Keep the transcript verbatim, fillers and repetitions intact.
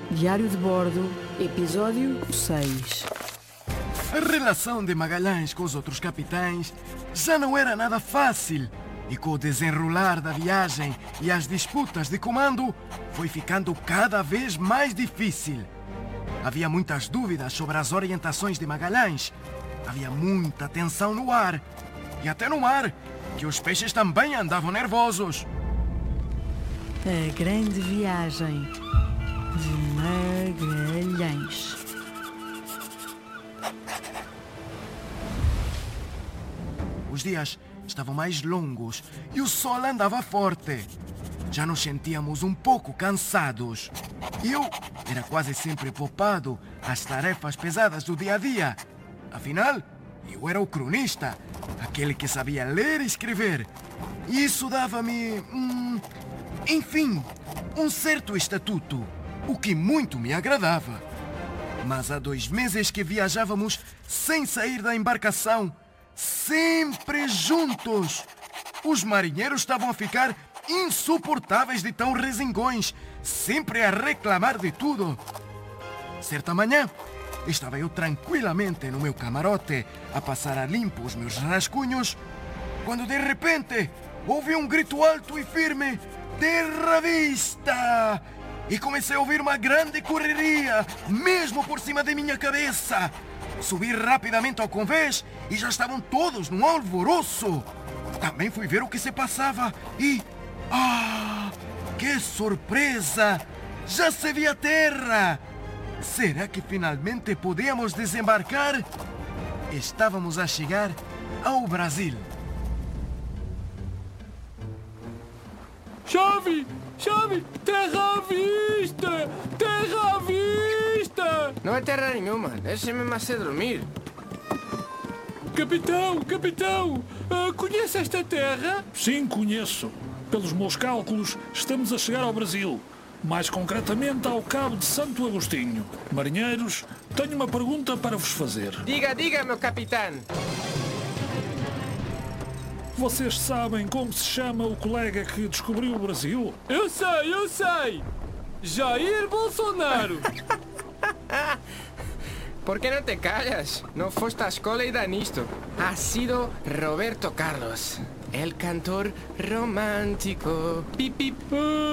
Diário de Bordo, episódio seis. A relação de Magalhães com os outros capitães já não era nada fácil, e com o desenrolar da viagem e as disputas de comando, foi ficando cada vez mais difícil. Havia muitas dúvidas sobre as orientações de Magalhães, havia muita tensão no ar, e até no mar, que os peixes também andavam nervosos. A grande viagem de Magalhães. Os dias estavam mais longos e o sol andava forte. Já nos sentíamos um pouco cansados. Eu era quase sempre poupado às tarefas pesadas do dia a dia. Afinal, eu era o cronista, aquele que sabia ler e escrever. E isso dava-me, hum, enfim, um certo estatuto, o que muito me agradava. Mas há dois meses que viajávamos sem sair da embarcação, sempre juntos. Os marinheiros estavam a ficar insuportáveis de tão resingões, sempre a reclamar de tudo. Certa manhã, estava eu tranquilamente no meu camarote a passar a limpo os meus rascunhos, quando de repente ouvi um grito alto e firme: "Terra vista!" E comecei a ouvir uma grande correria, mesmo por cima de minha cabeça. Subi rapidamente ao convés e já estavam todos num alvoroço. Também fui ver o que se passava e... Ah! Que surpresa! Já se via terra! Será que finalmente podíamos desembarcar? Estávamos a chegar ao Brasil. Chave! Chave! Terra à vista! Terra à vista! Não é terra nenhuma, deixe-me mais a dormir. Capitão, capitão, uh, conhece esta terra? Sim, conheço. Pelos meus cálculos, estamos a chegar ao Brasil. Mais concretamente ao Cabo de Santo Agostinho. Marinheiros, tenho uma pergunta para vos fazer. Diga, diga, meu capitão. Vocês sabem como se chama o colega que descobriu o Brasil? Eu sei, eu sei! Jair Bolsonaro! ¿Por qué no te callas? No foste à escola e dá nisto. Ha sido Roberto Carlos, el cantor romántico. Pip, pip.